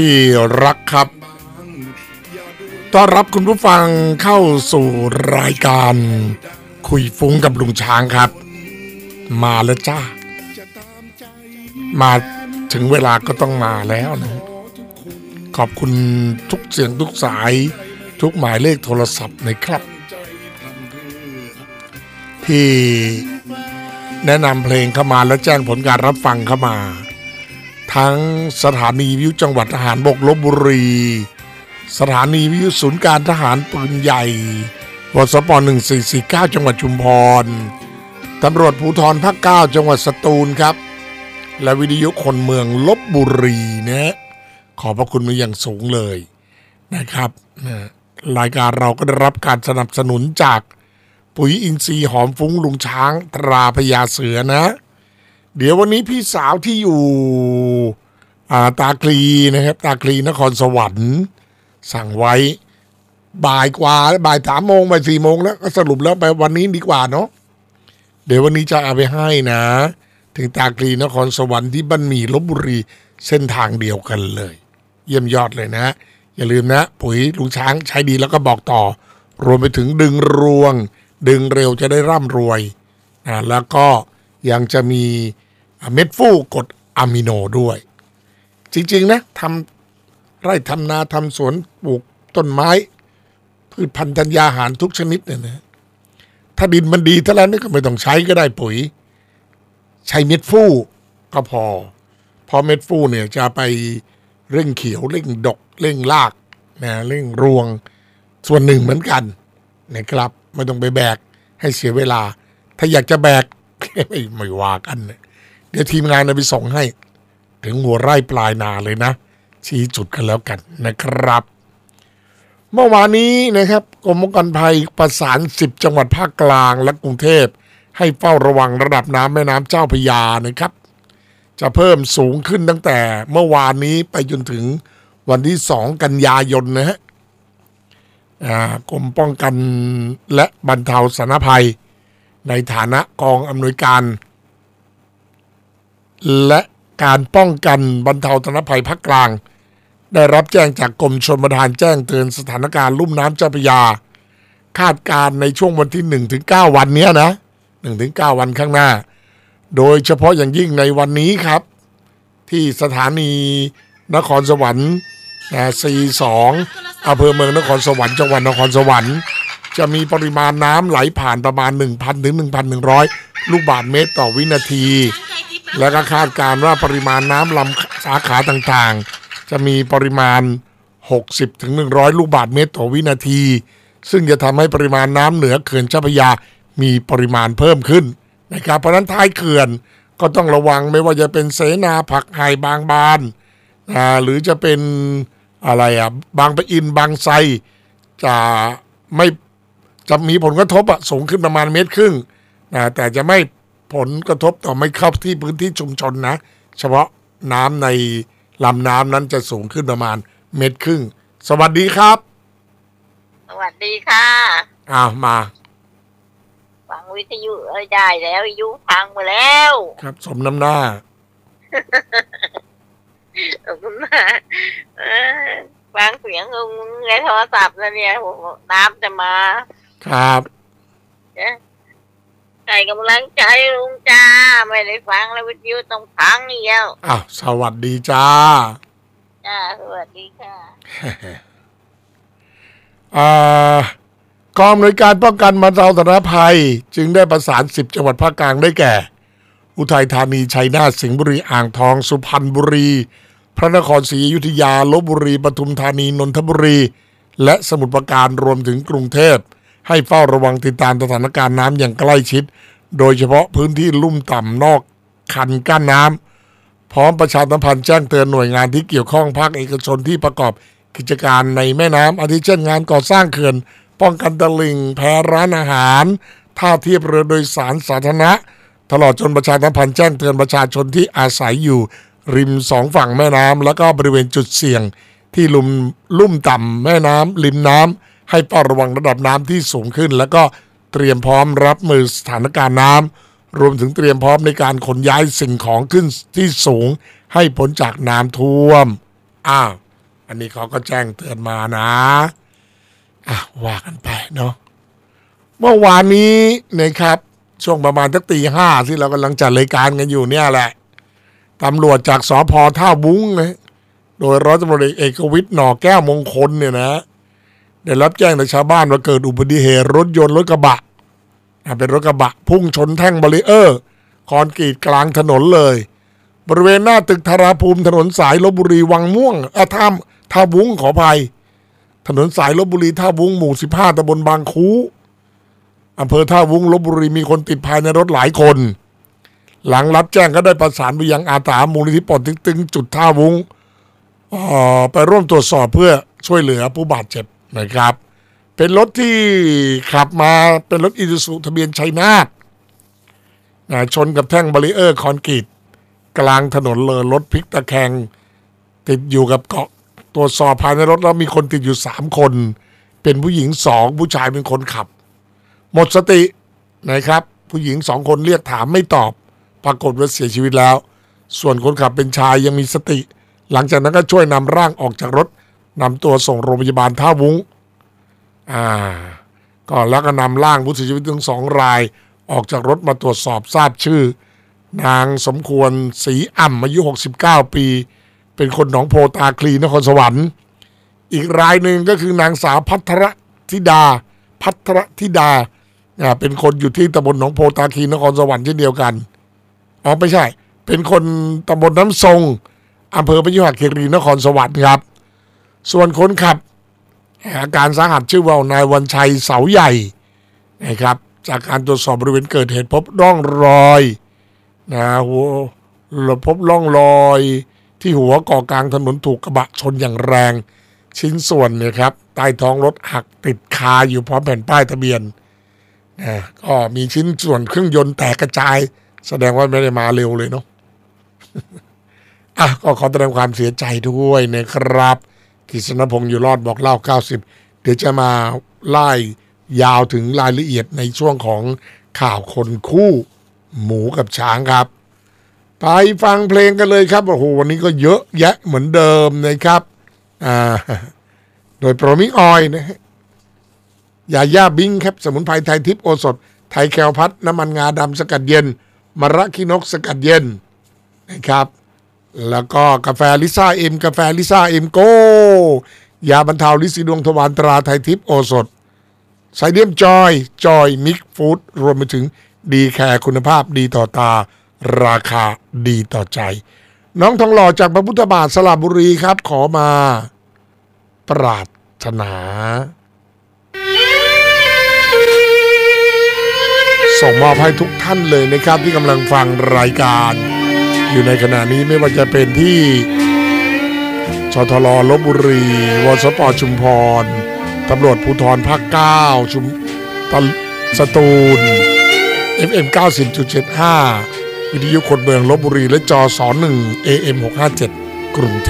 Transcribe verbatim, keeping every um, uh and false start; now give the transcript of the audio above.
ที่รักครับต้อนรับคุณผู้ฟังเข้าสู่รายการคุยฟุ้งกับลุงช้างครับมาแล้วจ้ามาถึงเวลาก็ต้องมาแล้วนะขอบคุณทุกเสียงทุกสายทุกหมายเลขโทรศัพท์นะครับที่แนะนำเพลงเข้ามาและแจ้งผลการรับฟังเข้ามาทั้งสถานีวิทยุจังหวัดทหารบกลพบุรีสถานีวิทยุศูนย์การทหารปืนใหญ่วสปหนึ่งสี่สี่เก้าจังหวัดชุมพรตำรวจภูธรภาคเก้าจังหวัดสตูลครับและวิทยุคนเมืองลพบุรีนะขอบพระคุณมาอย่างสูงเลยนะครับรายการเราก็ได้รับการสนับสนุนจากปุ๋ยอินทรีย์หอมฟุ้งลุงช้างตราพญาเสือนะเดี๋ยววันนี้พี่สาวที่อยู่ตาคลีนะครับตาคลีนครสวรรค์สั่งไว้บ่ายกว่าบ่ายสามโมงบ่ายสี่โมงแล้วก็สรุปแล้วไปวันนี้ดีกว่าเนาะเดี๋ยววันนี้จะเอาไปให้นะถึงตาคลีนครสวรรค์ที่บ้านหมี่ลพบุรีเส้นทางเดียวกันเลยเยี่ยมยอดเลยนะอย่าลืมนะปุ๋ยลุงช้างใช้ดีแล้วก็บอกต่อรวมไปถึงดึงรวงดึงเร็วจะได้ร่ำรวยนะแล้วก็ยังจะมีเม็ดฟูกรดอะมิโนด้วยจริงๆนะทำไร่ทำนาทำสวนปลูกต้นไม้พืชพันธุ์ธัญญาหารทุกชนิดเนี่ยนะถ้าดินมันดีเท่านั้นก็ไม่ต้องใช้ก็ได้ปุ๋ยใช้เม็ดฟูก็พอพอเม็ดฟูเนี่ยจะไปเร่งเขียวเร่งดกเร่งรากนะเร่งรวงส่วนหนึ่งเหมือนกันนะครับไม่ต้องไปแบกให้เสียเวลาถ้าอยากจะแบกไม่ไม่ว่ากันเดี๋ยวทีมงานจะไปส่งให้ถึงหัวไร่ปลายนาเลยนะชี้จุดกันแล้วกันนะครับเมื่อวานนี้นะครับกรมป้องกันภัยประสานสิบจังหวัดภาคกลางและกรุงเทพให้เฝ้าระวังระดับน้ำแม่น้ำเจ้าพระยานะครับจะเพิ่มสูงขึ้นตั้งแต่เมื่อวานนี้ไปจนถึงวันที่สองกันยายนนะฮะกรมป้องกันและบรรเทาสาธารณภัยในฐานะกองอำนวยการและการป้องกันบรรเทาสาธารณภัยภาคกลางได้รับแจ้งจากกรมชลประทานแจ้งเตือนสถานการณ์ลุ่มน้ำเจ้าพระยาคาดการณ์ในช่วงวันที่ หนึ่งถึงเก้า วันนี้นะ หนึ่งถึงเก้า วันข้างหน้าโดยเฉพาะอย่างยิ่งในวันนี้ครับที่สถานีนครสวรรค์ซี สองอำเภอเมืองนครสวรรค์จังหวัดนครสวรรค์จะมีปริมาณน้ำไหลผ่านประมาณ หนึ่งพัน ถึง หนึ่งพันหนึ่งร้อย ลูกบาศก์เมตรต่อวินาทีและก็คาดการณ์ว่าปริมาณน้ำลำสาขาต่างๆจะมีปริมาณ หกสิบ ถึง หนึ่งร้อย ลูกบาศก์เมตรต่อวินาทีซึ่งจะทำให้ปริมาณน้ำเหนือเขื่อนเจ้าพระยามีปริมาณเพิ่มขึ้นนะครับเพราะฉะนั้นท้ายเขื่อนก็ต้องระวังไม่ว่าจะเป็นเสนาผักไห่บางบานอ่าหรือจะเป็นอะไรอ่ะบางปะอินบางไทรจะไม่จะมีผลกระทบอ่ะสูงขึ้นประมาณเมตรครึ่งนะแต่จะไม่ผลกระทบต่อไม่เข้าที่พื้นที่ชุมชนนะเฉพาะน้ำในลำน้ำนั้นจะสูงขึ้นประมาณเมตรครึ่งสวัสดีครับสวัสดีค่ะอ้าวมาฟังวิทยุเอ้ยได้แล้ววิทยุพังไปแล้วครับสมน้ำหน้าสมน้ำหน้าฟังเสียงงงในโทรศัพท์แล้วเนี่ยน้ำจะมาครับใส่กำลังใจลุงจ้าไม่ได้ฟังแล้ววิทยุต้องพังอีกแล้วอ้าวสวัสดีจ้าจ้าสวัสดีค่ะอ่ากองอำนวยการป้องกันบรรเทาสาธารณภัยจึงได้ประสานสิบจังหวัดภาคกลางได้แก่อุทัยธานีชัยนาทสิงห์บุรีอ่างทองสุพรรณบุรีพระนครศรีอยุธยาลพบุรีปทุมธานีนนทบุรีและสมุทรปราการรวมถึงกรุงเทพให้เฝ้าระวังติดตามสถานการณ์น้ำอย่างใกล้ชิดโดยเฉพาะพื้นที่ลุ่มต่ำนอกคันกั้นน้ำพร้อมประชาสัมพันธ์แจ้งเตือนหน่วยงานที่เกี่ยวข้องภาคเอกชนที่ประกอบกิจการในแม่น้ำอาทิเช่นงานก่อสร้างเขื่อนป้องกันตลิ่งแพร้านอาหารท่าเทียบเรือโดยสารสาธารณะตลอดจนประชาสัมพันธ์แจ้งเตือนประชาชนที่อาศัยอยู่ริมสองฝั่งแม่น้ำแล้วก็บริเวณจุดเสี่ยงที่ลุ่มลุ่มต่ำแม่น้ำริมน้ำให้เฝ้าระวังระดับน้ำที่สูงขึ้นแล้วก็เตรียมพร้อมรับมือสถานการณ์น้ำรวมถึงเตรียมพร้อมในการขนย้ายสิ่งของขึ้นที่สูงให้พ้นจากน้ำท่วมอ้าวอันนี้เขาก็แจ้งเตือนมานะอ่ะว่ากันไปเนาะเมื่อวานนี้นะครับช่วงประมาณสักตีห้าที่เรากำลังจัดรายการกันอยู่เนี่ยแหละตำรวจจากสภ.ท่าวุ้งนะโดยร้อยตำรวจเอกเอกวิทย์หน่อแก้วมงคลเนี่ยนะได้รับแจ้งจากชาวบ้านว่าเกิดอุบัติเหตุรถยนต์รถกระบะเป็นรถกระบะพุ่งชนแท่งบารีเออร์คอนกรีตกลางถนนเลยบริเวณหน้าตึกธาราภูมิถนนสายลพบุรีวังม่วงอ่ะท่าท่าวุ้งขออภัยถนนสายลพบุรีท่าวุ้งหมู่สิบห้าตำบลบางคูอำเภอท่าวุ้งลพบุรีมีคนติดภายในรถหลายคนหลังรับแจ้งก็ได้ประสานไปยังอาสามูลนิธิป่อเต็กตึงจุดท่าวุ้งไปร่วมตรวจสอบเพื่อช่วยเหลือผู้บาดเจ็บนะครับเป็นรถที่ขับมาเป็นรถอีซูซุทะเบียนชัยนาทชนกับแท่งบารีเออร์คอนกรีตกลางถนนเลยรถพลิกตะแคงติดอยู่กับเกาะตรวจสอบภายในรถแล้วมีคนติดอยู่สามคนเป็นผู้หญิงสองผู้ชายเป็นคนขับหมดสตินะครับผู้หญิงสองคนเรียกถามไม่ตอบปรากฏว่าเสียชีวิตแล้วส่วนคนขับเป็นชายยังมีสติหลังจากนั้นก็ช่วยนำร่างออกจากรถนำตัวส่งโรงพยาบาลท่าวุ้งอ่าก็แล้วก็นำร่างผู้เสียชีวิตทั้งสองรายออกจากรถมาตรวจสอบทราบชื่อนางสมควรศรีอ่ำอายุหกสิบเก้าปีเป็นคนหนองโพตาคลีนครสวรรค์อีกรายหนึ่งก็คือนางสาวพัทรธิดาพัทรธิดาเป็นคนอยู่ที่ตำบลหนองโพตาคลีนครสวรรค์เช่นเดียวกันอ๋อไม่ใช่เป็นคนตำบลน้ำทรงอำเภอพยุหคีรีนครสวรรค์ครับส่วนคนขับอาการสาหัสชื่อว่านายวันชัยเสาใหญ่นะครับจากการตรวจสอบบริเวณเกิดเหตุพบร่องรอยนะหัวพบร่องรอยที่หัวเกาะกลางถนนถูกกระบะชนอย่างแรงชิ้นส่วนเนี่ยครับใต้ท้องรถหักติดคาอยู่พร้อมแผ่นป้ายทะเบียนนะก็มีชิ้นส่วนเครื่องยนต์แตกกระจายแสดงว่าไม่ได้มาเร็วเลยเนาะ อ่ะก็ขอแสดงความเสียใจด้วยนะครับกฤษณพงษ์อยู่รอดบอกเล่าเก้าสิบเดี๋ยวจะมาไล่ยาวถึงรายละเอียดในช่วงของข่าวคนคู่หมูกับช้างครับไปฟังเพลงกันเลยครับโอ้โหวันนี้ก็เยอะแยะเหมือนเดิมนะครับอ่าโดยโปรมิกออยนะฮะยาย่าบิงครับสมุนไพรไทยทิพย์โอสถไทยแคลพัดน้ำมันงาดำสกัดเย็นมะระขี้นกสกัดเย็นนะครับแล้วก็กาแฟลิซ่าเอ็มกาแฟลิซ่าเอ็มโกยาบรรเทาลิซิดวงทวารตราไทยทิพย์โอสถไซเดียมจอยจอยมิกฟู้ดรวมไปถึงดีแคร์คุณภาพดีต่อตาราคาดีต่อใจน้องทองหล่อจากพระพุทธบาทสระบุรีครับขอมาปรารถนาส่งมอบให้ทุกท่านเลยนะครับที่กำลังฟังรายการอยู่ในขณะนี้ไม่ว่าจะเป็นที่ชทลลพบุรีวสปชุมพรตำรวจภูธรภาคเก้าชุมสตูล เอฟ เอ็ม เก้าสิบจุดเจ็ดห้า วิทยุคนเมืองลพบุรีและจอสหนึ่ง เอ เอ็ม หกห้าเจ็ดกรุงเท